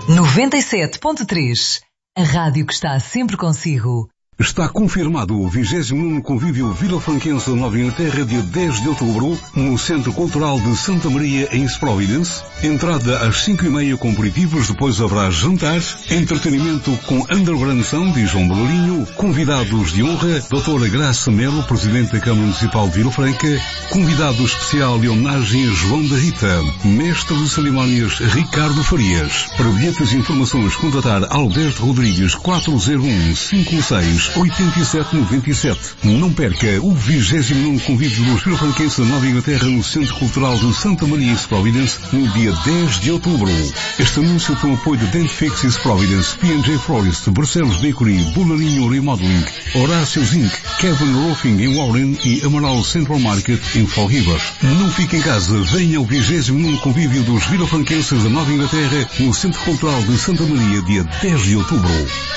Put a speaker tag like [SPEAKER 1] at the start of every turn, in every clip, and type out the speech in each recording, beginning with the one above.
[SPEAKER 1] 97.3, a rádio que está sempre consigo.
[SPEAKER 2] Está confirmado o 29º Convívio Vilafranquense Nova Inglaterra, dia 10 de outubro, no Centro Cultural de Santa Maria, em Providence. Entrada às 5h30 com aperitivos, depois haverá jantar, entretenimento com Underground Sound e João Balalinho, convidados de honra, Doutora Graça Melo, Presidente da Câmara Municipal de Vilafranca, convidado especial de homenagem a João da Rita, Mestre de Cerimónias Ricardo Farias. Para bilhetes e informações, contatar Alberto Rodrigues 401 56 8797. Não perca o 29º Convívio dos Vilafranquenses da Nova Inglaterra no Centro Cultural de Santa Maria e Providence no dia 10 de outubro. Este anúncio com apoio de Dentifix e Providence, P&J Florist, Barcelos Bakery, Bolarinho Remodeling, Horácio Zinc, Kevin Roofing em Warren e Amaral Central Market em Fall River. Não fique em casa, venha ao 29º Convívio dos Vilafranquenses da Nova Inglaterra no Centro Cultural de Santa Maria, dia 10 de outubro.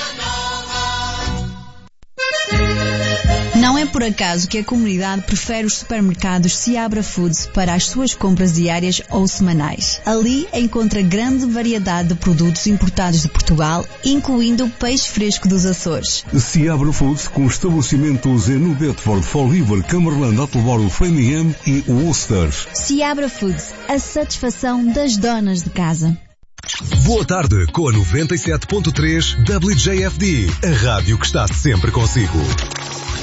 [SPEAKER 3] Não é por acaso que a comunidade prefere os supermercados Seabra Foods para as suas compras diárias ou semanais. Ali encontra grande variedade de produtos importados de Portugal, incluindo o peixe fresco dos Açores.
[SPEAKER 2] Seabra Foods, com estabelecimentos em Bedford, Fall River, Cumberland, Attleboro, Framingham e Worcester.
[SPEAKER 3] Seabra Foods, a satisfação das donas de casa.
[SPEAKER 4] Boa tarde com a 97.3 WJFD, a rádio que está sempre consigo.